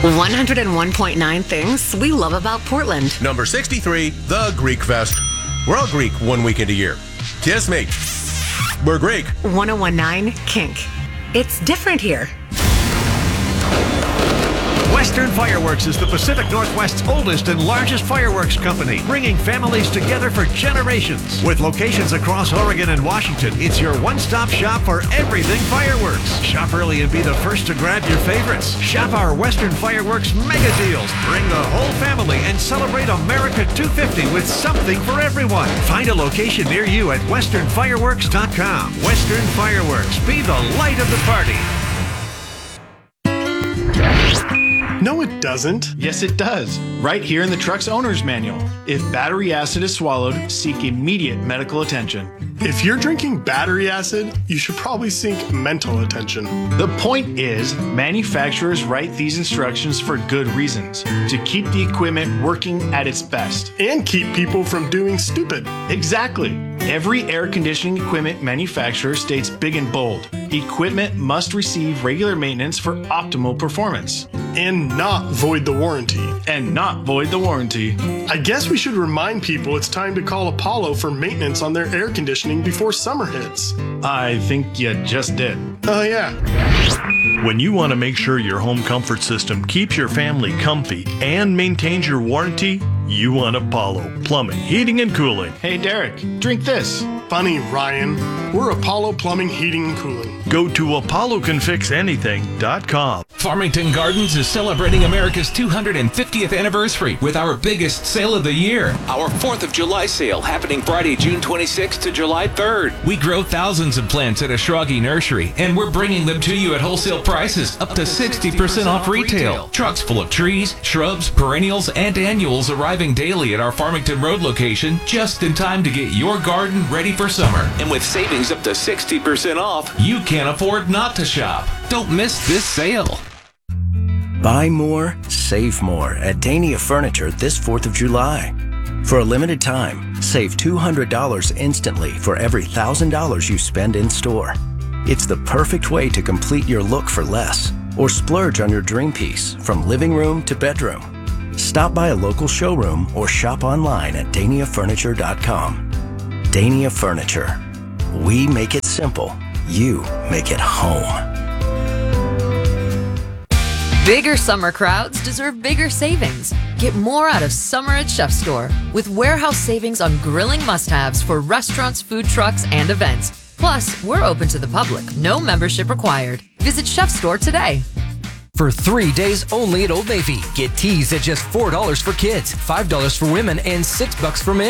101.9 things we love about Portland. Number 63, the Greek Fest. We're all Greek one weekend a year. Kiss me. We're Greek. 101.9 Kink. It's different here. Western Fireworks is the Pacific Northwest's oldest and largest fireworks company, bringing families together for generations. With locations across Oregon and Washington, it's your one-stop shop for everything fireworks. Shop early and be the first to grab your favorites. Shop our Western Fireworks mega deals. Bring the whole family and celebrate America 250 with something for everyone. Find a location near you at westernfireworks.com. Western Fireworks, be the light of the party. No, it doesn't. Yes, it does. Right here in the truck's owner's manual. If battery acid is swallowed, seek immediate medical attention. If you're drinking battery acid, you should probably seek mental attention. The point is, manufacturers write these instructions for good reasons. To keep the equipment working at its best. And keep people from doing stupid. Exactly. Every air conditioning equipment manufacturer states big and bold. Equipment must receive regular maintenance for optimal performance. And not void the warranty. I guess we should remind people it's time to call Apollo for maintenance on their air conditioning before summer hits. I think you just did. Oh, yeah. When you want to make sure your home comfort system keeps your family comfy and maintains your warranty, you want Apollo Plumbing, Heating, and Cooling. Hey, Derek, drink this. Funny, Ryan. We're Apollo Plumbing, Heating, and Cooling. Go to ApolloCanFixAnything.com. Farmington Gardens is celebrating America's 250th anniversary with our biggest sale of the year. Our 4th of July sale happening Friday, June 26th to July 3rd. We grow thousands of plants at Ashragi Nursery, and we're bringing them to you at wholesale prices, up to 60% off retail. Trucks full of trees, shrubs, perennials, and annuals arriving daily at our Farmington Road location just in time to get your garden ready for summer. And with savings up to 60% off, you can't afford not to shop. Don't miss this sale. Buy more, save more at Dania Furniture this 4th of July. For a limited time, save $200 instantly for every $1,000 you spend in store. It's the perfect way to complete your look for less or splurge on your dream piece from living room to bedroom. Stop by a local showroom or shop online at DaniaFurniture.com. Dania Furniture. We make it simple. You make it home. Bigger summer crowds deserve bigger savings. Get more out of summer at Chef Store with warehouse savings on grilling must-haves for restaurants, food trucks, and events. Plus, we're open to the public. No membership required. Visit Chef Store today. For 3 days only at Old Navy, get tees at just $4 for kids, $5 for women, and $6 for men.